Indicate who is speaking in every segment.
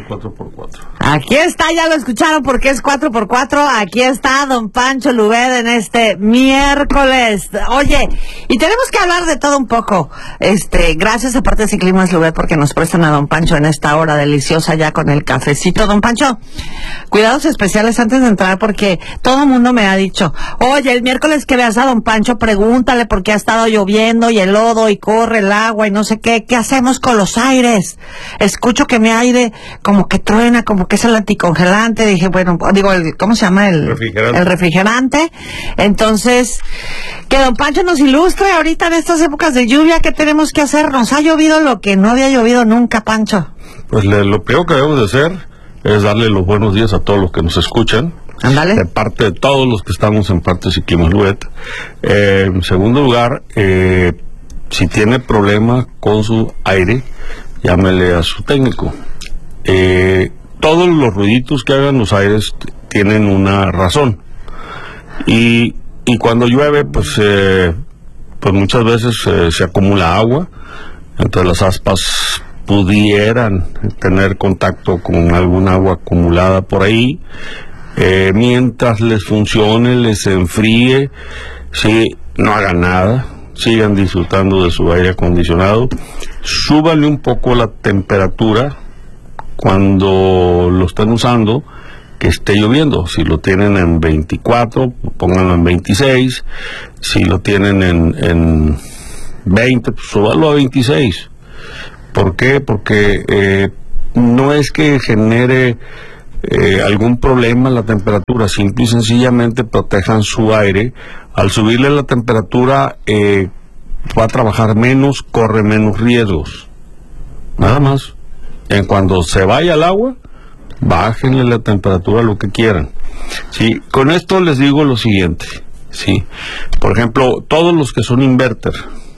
Speaker 1: 4x4.
Speaker 2: Aquí está, ya lo escucharon porque es 4x4. Aquí está don Pancho Lubed en este miércoles. Oye, y tenemos que hablar de todo un poco. Gracias a Parte Ciclismo Lubed porque nos prestan a don Pancho en esta hora deliciosa ya con el cafecito. Don Pancho, cuidados especiales antes de entrar porque todo el mundo me ha dicho, oye, el miércoles que veas a don Pancho, pregúntale por qué ha estado lloviendo y el lodo y corre el agua y no sé qué. ¿Qué hacemos con los aires? Escucho que mi aire como que truena, como que es el anticongelante. Dije, bueno, digo, ¿cómo se llama? El refrigerante. Entonces, que don Pancho nos ilustre ahorita en estas épocas de lluvia, ¿qué tenemos que hacer? Nos ha llovido lo que no había llovido nunca, Pancho.
Speaker 1: Pues lo primero que debemos de hacer es darle los buenos días a todos los que nos escuchan.
Speaker 2: Ándale.
Speaker 1: De parte de todos los que estamos en Parte Ciclismo Lubed. En segundo lugar, si tiene problema con su aire, llámele a su técnico. Todos los ruiditos que hagan los aires tienen una razón. Y cuando llueve, pues muchas veces se acumula agua. Entonces las aspas pudieran tener contacto con algún agua acumulada por ahí. Mientras les funcione, les enfríe, sí, no hagan nada, sigan disfrutando de su aire acondicionado. Súbanle un poco la temperatura cuando lo estén usando, que esté lloviendo. Si lo tienen en 24, pónganlo en 26. Si lo tienen en 20, pues súbalo a 26. ¿Por qué? Porque no es que genere algún problema en la temperatura, simple y sencillamente protejan su aire. Al subirle la temperatura va a trabajar menos, corre menos riesgos, nada más. En cuando se vaya al agua, bájenle la temperatura lo que quieran. Sí, con esto les digo lo siguiente, sí, por ejemplo, todos los que son inverter,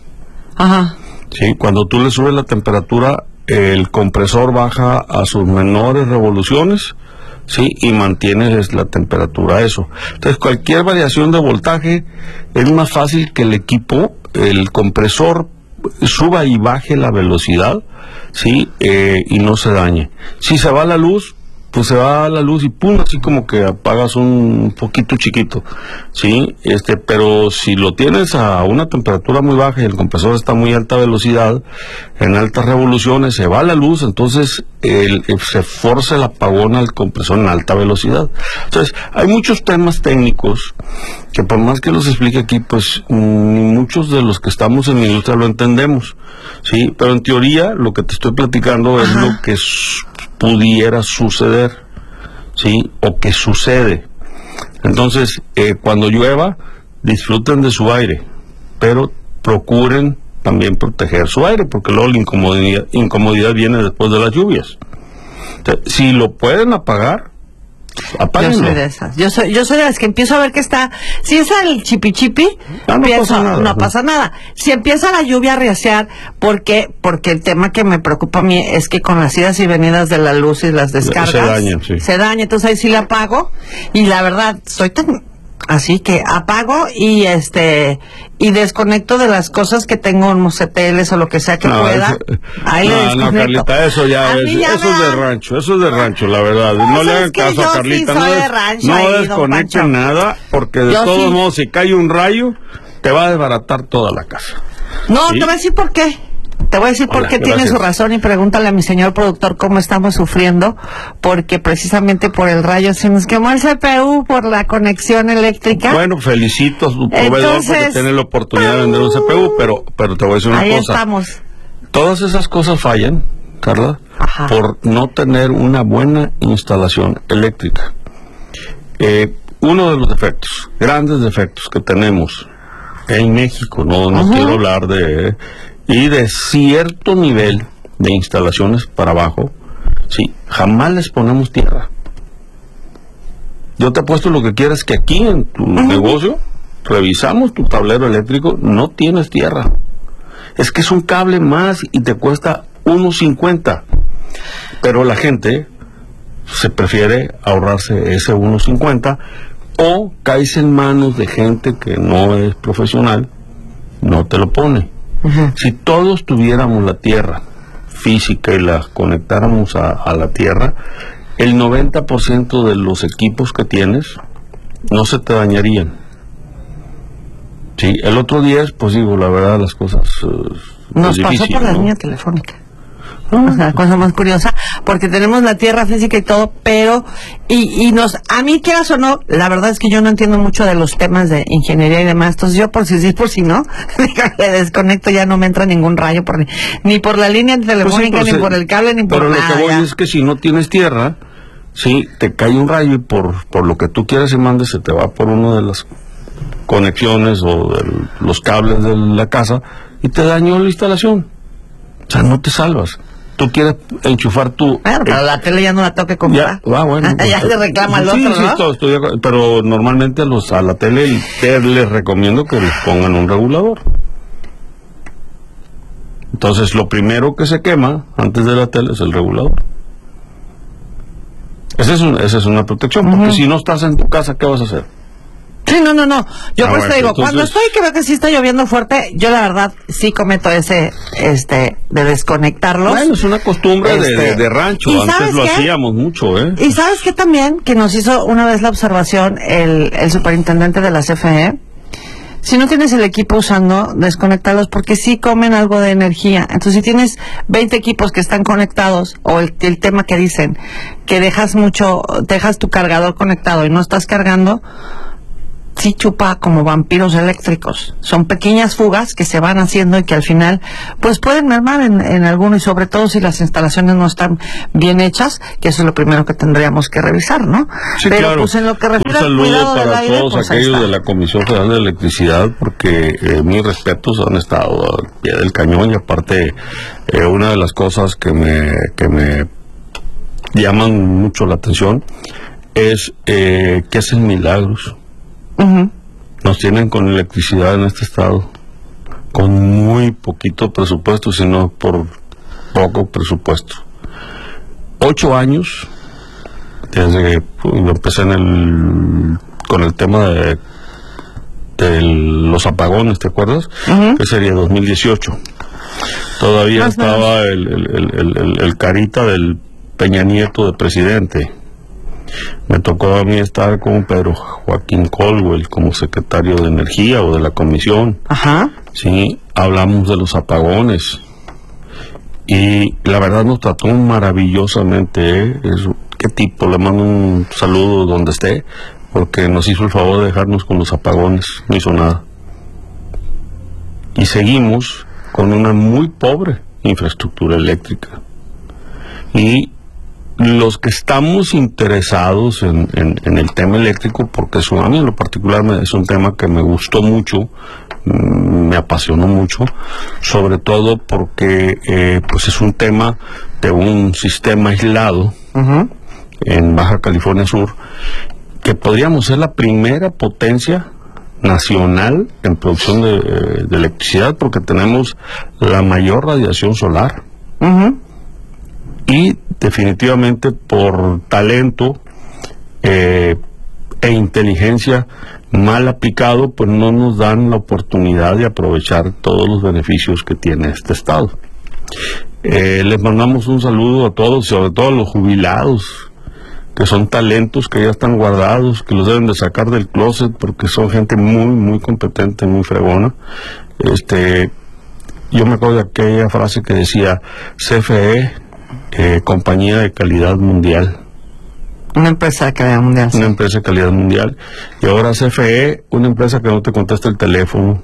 Speaker 2: Ajá.
Speaker 1: sí, cuando tú le subes la temperatura, el compresor baja a sus menores revoluciones, sí, y mantienes la temperatura a eso. Entonces, cualquier variación de voltaje es más fácil que el equipo, el compresor, suba y baje la velocidad, sí, y no se dañe. Si se va la luz, pues se va la luz y pum, así como que apagas un poquito chiquito, sí, pero si lo tienes a una temperatura muy baja y el compresor está a muy alta velocidad, en altas revoluciones, se va la luz, entonces se forza el apagón al compresor en alta velocidad. Entonces, hay muchos temas técnicos que por más que los explique aquí, pues muchos de los que estamos en la industria lo entendemos, sí, pero en teoría lo que te estoy platicando es lo que pudiera suceder, ¿sí? O que sucede. Entonces, cuando llueva, disfruten de su aire, pero procuren también proteger su aire, porque luego la incomodidad viene después de las lluvias. Entonces, si lo pueden apagar, apáguenlo.
Speaker 2: Yo soy de esas. Yo soy de las que empiezo a ver que está. Si es el chipi, no pasa nada. Si empieza la lluvia a riacear, porque el tema que me preocupa a mí es que con las idas y venidas de la luz y las descargas se daña. Entonces ahí sí la apago. Y la verdad, soy tan así que apago y desconecto de las cosas que tengo en CTLs o lo que sea que pueda. Ahí
Speaker 1: no, Carlita, eso es de rancho, la verdad. No le hagan caso a Carlita, no desconecten nada, porque de todos modos, si cae un rayo, te va a desbaratar toda la casa.
Speaker 2: No, ¿sí? Te voy a decir por qué. Te voy a decir por qué tiene su razón y pregúntale a mi señor productor cómo estamos sufriendo, porque precisamente por el rayo se nos quemó el CPU por la conexión eléctrica.
Speaker 1: Bueno, felicito a su proveedor porque tiene la oportunidad de vender un CPU, pero te voy a decir una cosa.
Speaker 2: Ahí estamos.
Speaker 1: Todas esas cosas fallan, Carla, por no tener una buena instalación eléctrica. Uno de los defectos, grandes defectos que tenemos en México, no quiero hablar de cierto nivel de instalaciones para abajo, sí, jamás les ponemos tierra. Yo te apuesto lo que quieras que aquí en tu negocio, revisamos tu tablero eléctrico, no tienes tierra. Es que es un cable más y te cuesta $1.50. Pero la gente se prefiere ahorrarse ese $1.50 o caes en manos de gente que no es profesional, no te lo pone. Si todos tuviéramos la tierra física y la conectáramos a la tierra, el 90% de los equipos que tienes no se te dañarían. Sí, el otro 10, pues digo, la verdad, las cosas...
Speaker 2: Nos pasó por la línea telefónica. O sea, cosa más curiosa, porque tenemos la tierra física y todo, pero, a mí, quieras o no, la verdad es que yo no entiendo mucho de los temas de ingeniería y demás, entonces yo por si sí, por si no, le desconecto, ya no me entra ningún rayo, ni por la línea telefónica, ni por el cable, ni por nada.
Speaker 1: Pero lo que voy es que si no tienes tierra, sí, te cae un rayo y por lo que tú quieres y mandes, se te va por una de las conexiones o de los cables de la casa y te dañó la instalación. O sea, no te salvas. Tú quieres enchufar tu...
Speaker 2: Bueno, pero la tele ya no la tengo que comprar.
Speaker 1: Bueno,
Speaker 2: ya le reclama al otro, ¿no?
Speaker 1: Sí, estoy de acuerdo, pero normalmente a la tele les recomiendo que les pongan un regulador. Entonces, lo primero que se quema antes de la tele es el regulador. Esa es una protección, porque si no estás en tu casa, ¿qué vas a hacer?
Speaker 2: Sí, no. Yo pues te digo, entonces, cuando estoy, creo que sí está lloviendo fuerte, yo la verdad sí cometo ese, de desconectarlos.
Speaker 1: Bueno, es una costumbre de rancho, antes lo hacíamos mucho, ¿eh?
Speaker 2: Y ¿sabes qué también? Que nos hizo una vez la observación el superintendente de la CFE. Si no tienes el equipo usando, desconectarlos porque sí comen algo de energía. Entonces, si tienes 20 equipos que están conectados, o el tema que dicen, que dejas tu cargador conectado y no estás cargando, sí chupa como vampiros eléctricos. Son pequeñas fugas que se van haciendo y que al final pues pueden mermar en alguno, y sobre todo si las instalaciones no están bien hechas, que eso es lo primero que tendríamos que revisar, ¿no?
Speaker 1: Sí,
Speaker 2: pero
Speaker 1: claro.
Speaker 2: Pues en lo que refiere al
Speaker 1: Un saludo
Speaker 2: cuidado del
Speaker 1: para
Speaker 2: aire,
Speaker 1: todos
Speaker 2: pues,
Speaker 1: aquellos de la Comisión Federal de Electricidad, porque mis respetos, han estado al pie del cañón, y aparte una de las cosas que me llaman mucho la atención es que hacen milagros. Nos tienen con electricidad en este estado, con muy poquito presupuesto, sino por poco presupuesto. 8 años desde que empecé con el tema de los apagones, ¿te acuerdas? Que sería 2018. Todavía estaba el carita del Peña Nieto de presidente. Me tocó a mí estar con Pedro Joaquín Caldwell como secretario de Energía o de la comisión.
Speaker 2: Ajá.
Speaker 1: Sí, hablamos de los apagones. Y la verdad nos trató maravillosamente, ¿eh? ¿Qué tipo? Le mando un saludo donde esté, porque nos hizo el favor de dejarnos con los apagones, no hizo nada. Y seguimos con una muy pobre infraestructura eléctrica. Y los que estamos interesados en el tema eléctrico, porque eso a mí en lo particular es un tema que me gustó mucho, me apasionó mucho, sobre todo porque pues es un tema de un sistema aislado en Baja California Sur, que podríamos ser la primera potencia nacional en producción de electricidad, porque tenemos la mayor radiación solar. Y definitivamente por talento e inteligencia mal aplicado, pues no nos dan la oportunidad de aprovechar todos los beneficios que tiene este estado. Les mandamos un saludo a todos, sobre todo a los jubilados, que son talentos que ya están guardados, que los deben de sacar del closet, porque son gente muy, muy competente, muy fregona. Yo me acuerdo de aquella frase que decía: CFE, compañía de calidad mundial.
Speaker 2: Una empresa de calidad mundial.
Speaker 1: Una empresa de calidad mundial. Y ahora CFE, una empresa que no te contesta el teléfono.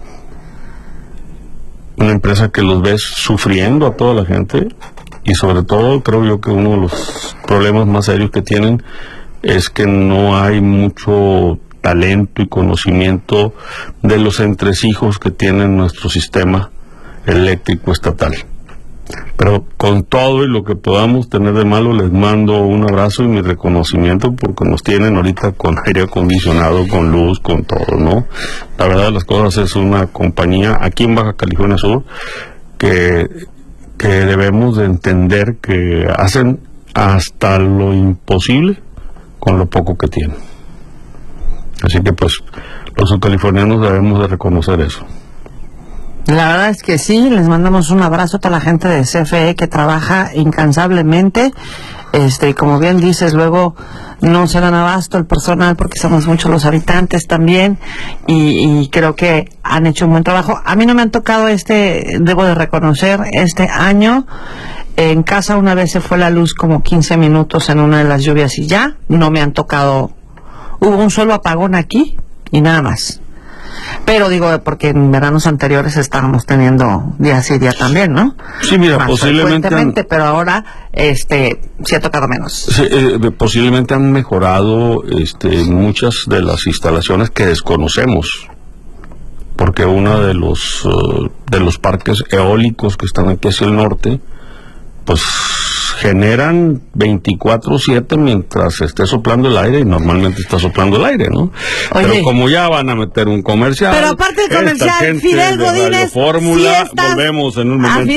Speaker 1: Una empresa que los ves sufriendo a toda la gente. Y sobre todo, creo yo que uno de los problemas más serios que tienen es que no hay mucho talento y conocimiento de los entresijos que tiene nuestro sistema eléctrico estatal. Pero con todo y lo que podamos tener de malo, les mando un abrazo y mi reconocimiento, porque nos tienen ahorita con aire acondicionado, con luz, con todo, ¿no? La verdad de las cosas, es una compañía aquí en Baja California Sur que debemos de entender que hacen hasta lo imposible con lo poco que tienen. Así que pues los subcalifornianos debemos de reconocer eso.
Speaker 2: La verdad es que sí, les mandamos un abrazo a toda la gente de CFE que trabaja incansablemente. Como bien dices, luego no se dan abasto el personal porque somos muchos los habitantes también y creo que han hecho un buen trabajo. A mí no me han tocado debo de reconocer, este año. En casa una vez se fue la luz como 15 minutos en una de las lluvias y ya, no me han tocado. Hubo un solo apagón aquí y nada más. Pero digo, porque en veranos anteriores estábamos teniendo día sí, día también, ¿no?
Speaker 1: Sí, mira, más posiblemente
Speaker 2: pero ahora sí ha tocado menos.
Speaker 1: Sí, posiblemente han mejorado muchas de las instalaciones que desconocemos, porque uno de los parques eólicos que están aquí hacia el norte, pues generan 24/7 mientras esté soplando el aire, y normalmente está soplando el aire, ¿no? Oye, pero como ya van a meter un comercial,
Speaker 2: pero aparte del comercial, Fidel Godínez,
Speaker 1: Fórmula, sí volvemos en un momento.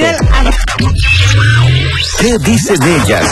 Speaker 3: ¿Qué dicen ellas?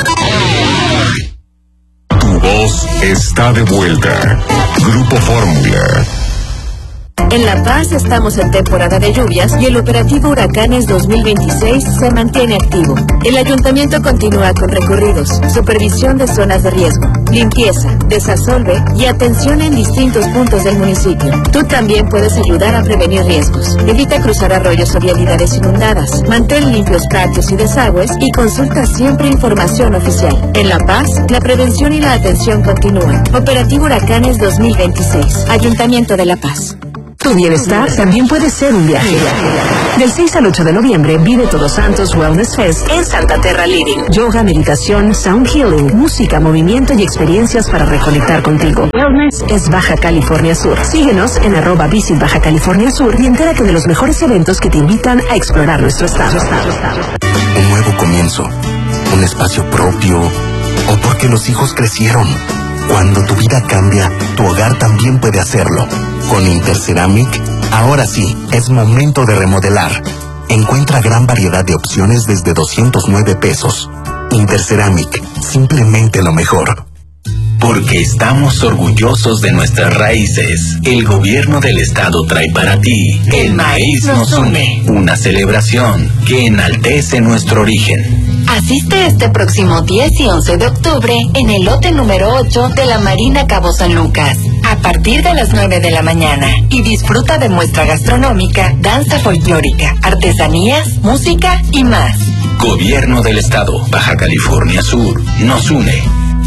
Speaker 3: Tu voz está de vuelta. Grupo Fórmula.
Speaker 4: En La Paz estamos en temporada de lluvias y el operativo Huracanes 2026 se mantiene activo. El ayuntamiento continúa con recorridos, supervisión de zonas de riesgo, limpieza, desasolve y atención en distintos puntos del municipio. Tú también puedes ayudar a prevenir riesgos. Evita cruzar arroyos o vialidades inundadas. Mantén limpios patios y desagües y consulta siempre información oficial. En La Paz, la prevención y la atención continúan. Operativo Huracanes 2026. Ayuntamiento de La Paz.
Speaker 5: Tu bienestar también puede ser un viaje. Del 6 al 8 de noviembre vive Todos Santos Wellness Fest en Santa Terra Living. Yoga, meditación, sound healing, música, movimiento y experiencias para reconectar contigo. Wellness es Baja California Sur. Síguenos en @Visit Baja California Sur y entérate de los mejores eventos que te invitan a explorar nuestro estado.
Speaker 3: Un nuevo comienzo, un espacio propio, o porque los hijos crecieron. Cuando tu vida cambia, tu hogar también puede hacerlo. Con Interceramic, ahora sí, es momento de remodelar. Encuentra gran variedad de opciones desde 209 pesos. Interceramic, simplemente lo mejor.
Speaker 6: Porque estamos orgullosos de nuestras raíces, el gobierno del estado trae para ti El Maíz Nos Une, una celebración que enaltece nuestro origen.
Speaker 7: Asiste este próximo 10 y 11 de octubre en el lote número 8 de la Marina Cabo San Lucas, a partir de las 9 de la mañana, y disfruta de muestra gastronómica, danza folclórica, artesanías, música y más.
Speaker 6: Gobierno del Estado, Baja California Sur, nos une.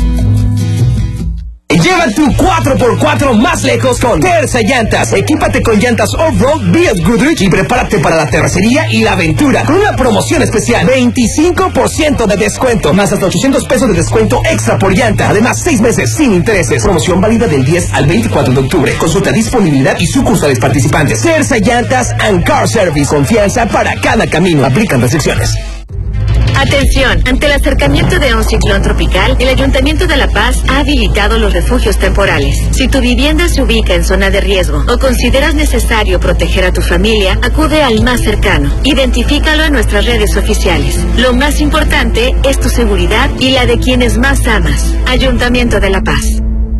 Speaker 8: Lleva tu 4x4 más lejos con Terza Llantas. Equípate con llantas off-road BS Goodrich y prepárate para la terracería y la aventura con una promoción especial. 25% de descuento, más hasta 800 pesos de descuento extra por llanta. Además, 6 meses sin intereses. Promoción válida del 10 al 24 de octubre. Consulta disponibilidad y sucursales participantes. Terza Llantas and Car Service. Confianza para cada camino. Aplican restricciones.
Speaker 4: Atención, ante el acercamiento de un ciclón tropical, el Ayuntamiento de La Paz ha habilitado los refugios temporales. Si tu vivienda se ubica en zona de riesgo o consideras necesario proteger a tu familia, acude al más cercano. Identifícalo en nuestras redes oficiales. Lo más importante es tu seguridad y la de quienes más amas. Ayuntamiento de La Paz.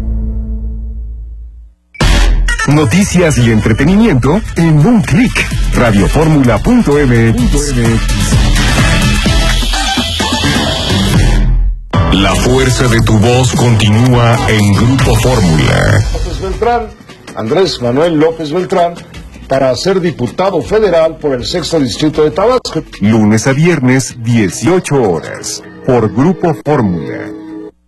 Speaker 3: Noticias y entretenimiento en un clic. Radioformula.mx. La fuerza de tu voz continúa en Grupo Fórmula.
Speaker 9: López Beltrán, Andrés Manuel López Beltrán, para ser diputado federal por el 6º Distrito de Tabasco.
Speaker 3: Lunes a viernes, 18 horas, por Grupo Fórmula.